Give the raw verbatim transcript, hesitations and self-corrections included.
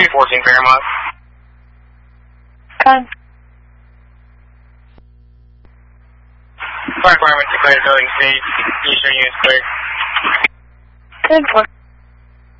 three fourteen Paramount. Con. Fire department declared building safe. Can you show units clear? ten four.